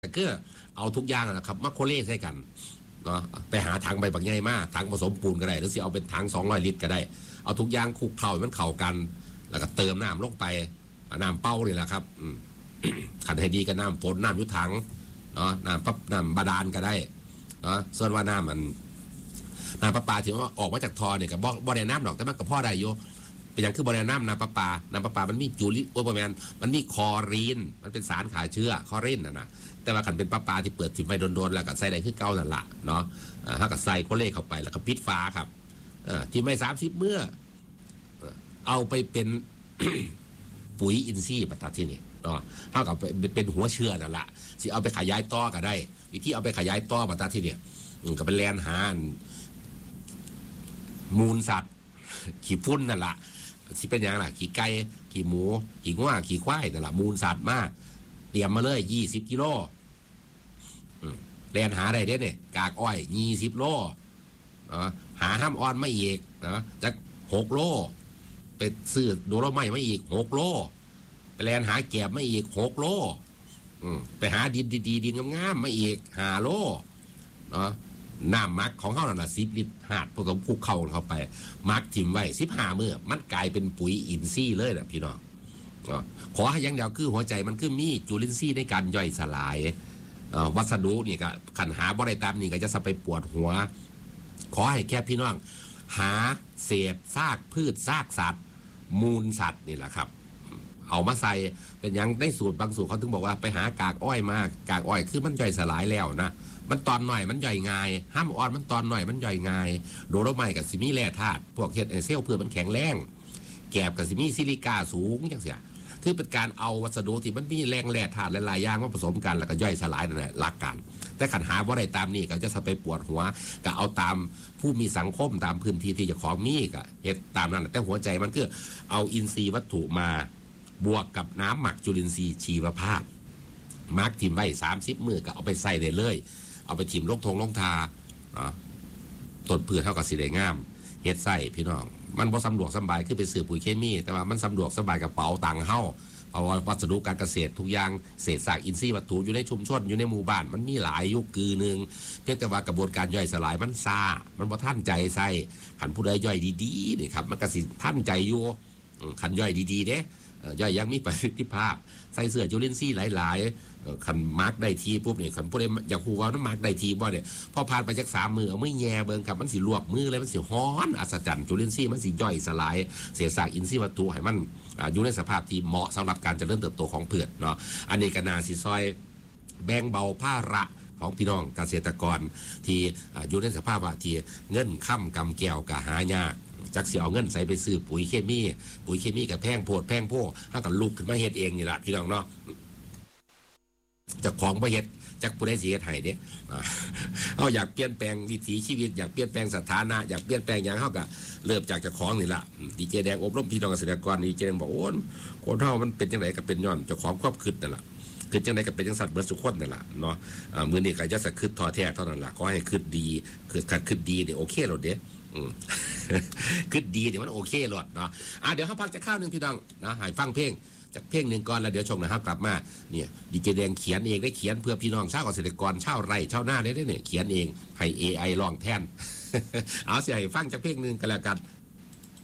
ก็เอาทุกอย่างนะครับมาโคเล่ใส่กันเนาะไปหาถังใบบักใหญ่มาถังผสมปูนก็ได้หรือสิเอาเป็นถัง200 ลิตรก็ได้เอาทุกอย่างคลุกเคล้าให้มันเข้ากันแล้วก็เติมน้ำลงไปน้ำเป้านี่แหละครับขันให้ดีก็น้ำฝนน้ำยุถังเนาะน้ำบาดาลก็ได้เนาะส่วนว่าน้ำประปาที่ว่าออกมาจากท่อเนี่ยกับบ่ได้น้ำดอกแต่มันก็พอได้อยู่เป็นอย่างคือบ่ได้น้ำประปามันมีจูริโอเปอร์แมนมันมีคอรีนมันเป็นสารขาเชื้อคอรีนนะแต่ว่าขันเป็นประปาที่เปิดทิ้งไว้โดนๆแล้วก็ใส่ได้คือเก่านั่นแหละเนาะถ้าก็ใส่โคเล่เข้าไปแล้วก็ปิดฝาครับที่ไม่30เมื่อเอาไปเป็น ปุ๋ยอินทรีย์ปัตตาที่นี่เนาะเท่ากับเป็นหัวเชื้อนั่นแหละสิเอาไปขยายต่อก็ได้วิธีเอาไปขยายต่อปัตตาที่นี่ก็เป็นแลนหามูลสัตว์ขี้ฝุ่นนั่นแหละที่เป็นอย่างไรขี้ไก่ขี้หมูขี้ง้วขี้ควายนั่นแหละมูลสัตว์มากเตรียมมาเลย20 กิโลแลนหาได้เนี่ยกากอ้อย20 โลหาห้ามอ่อนไม่อีกนะจาก6 โลไปซื้อโดโลไม้ไม่อีก6 โลไปแลนหาแกบไม่อีก6 โลไปหาดินดีๆดินงามๆไม่อีก5 โลเนาะน้ำมักของเขาน่ะ10 ลิตรหาดผสมคุกเข้าไปมักถิ่มไว้15 มื้อมันกลายเป็นปุ๋ยอินทรีย์เลยนะพี่น้องขอให้ยังเดียวคือหัวใจมันคือมีจุลินทรีย์ในการย่อยสลายวัสดุนี่ก็ขันหาบ่ได้ตามนี่ก็จะสไปปวดหัวขอให้แค่พี่น้องหาเศษซากพืชซากสัตว์มูลสัตว์นี่แหละครับเอามาใส่เป็นอย่างได้สูตรบางสูตรเขาถึงบอกว่าไปหากากอ้อยมากากอ้อยคือมันย่อยสลายแล้วนะมันตอนหน่อยมันย่อยง่ายห้ามอ่อนมันตอนหน่อยมันย่อยง่ายโดโลไม้กับซิมีแร่ธาตุพวกเฮ็ดเซลล์เพื่อมันแข็งแรงแกบกับซิมีซิลิก้าสูงอย่างเสียคือเป็นการเอาวัสดุที่มันมีแรงแร่ธาตุหลายๆอย่างมาผสมกันแล้วก็ย่อยสลายนั่นแหละหลักการแต่ขันหาว่าได้ตามนี่ก็จะสไปปวดหัวก็เอาตามผู้มีสังคมตามพื้นที่ที่จะของมีก็เฮ็ดตามนั้นแต่หัวใจมันคือเอาอินทรีย์วัตถุมาบวกกับน้ำหมักจุลินทรีย์ชีวภาพมาร์กทิมไว้30 มื้อก็เอาไปใส่ได้เลยเอาไปทิมลงทาต้นพืชเท่ากับสีแดงงามเฮ็ดใส่พี่น้องมันบ่สะดวกสบายคือไปซื้อปุ๋ยเคมีแต่ว่ามันสะดวกสบายกับเป๋าตังค์เฮาเพราะว่าวัสดุการเกษตรทุกอย่างเศษซากอินทรีย์วัตถุอยู่ในชุมชนอยู่ในหมู่บ้านมันมีหลายยุคกือนึงเพียงแต่ว่ากระบวนการย่อยสลายมันซ่ามันบ่ทันใจใส่ขันผู้ใดย่อยดีๆนี่ครับมันก็สิทันใจอยู่ขันย่อยดีๆเด้ย่อยยังมีประสิทธิภาพใส่เสื้อจุลินทรีย์หลายๆขันมาร์กได้ทีปุ๊บเนี่ยขันผู้ใดอยากฮู้ว่ามันมาร์กได้ทีบ่เนี่ยพอผ่านไปจาก3 มื้อเอามือแย่เบิ่งครับมันสิลวกมือเลยมันสิฮ้อนอัศจรรย์จุลินทรีย์มันสิย่อยสลายเศษซากอินทรีย์วัตถุให้มันอยู่ในสภาพที่เหมาะสำหรับการเจริญเติบโตของพืชเนาะอันนี้ก็น่าสิซอยแบ่งเบาภาระของพี่น้องเกษตรกรที่อยู่ในสภาพว่าที่เงินค่ำกำแก้วก็หายากจักสิเอาเงินใส่ไปซื้อปุ๋ยเคมีกับแพงโพดแพงโพถ้ากับลูกขึ้นมาเฮ็ดเองนี่แหละพี่น้องเนาะจากของประเฮ็ดจากผู้ใดสิเฮ็ดให้เด้เอาอยากเปลี่ยนแปลงวิถีชีวิตอยากเปลี่ยนแปลงสถานะอยากเปลี่ยนแปลงอย่างเฮาก็เริ่มจากเจ้าของนี่ล่ะดีเจแดงอบรมพี่น้องเกษตรกรดีเจแดงบอกโอ้คนเฮามันเป็นจังไดก็เป็นย้อนเจ้าของความคิดนั่นล่ะคิดจังไดก็เป็นจังสัตว์เบิดสุคนนั่นล่ะเนาะมื้อนี้ก็จะสะคิดท้อแท้เท่านั้นล่ะขอให้คิดดีคิดดีนี่โอเคแล้วเด้คือดีเดี๋ยวมันโอเคหลดเนาะเดี๋ยวเขาพักจะข้าวนึงพี่น้องนะหายฟังเพลงจากเพลงหนึ่งก่อนแล้วเดี๋ยวชมนะครับกลับมาเนี่ยดีเจแดงเขียนเองได้เขียนเพื่อพี่น้องชาวเกษตรกรชาวไร่ชาวนาได้เนี่ยเขียนเองให้ AI ลองแทนเอาเสียให้ฟังจากเพลงหนึ่งกันแล้วกัน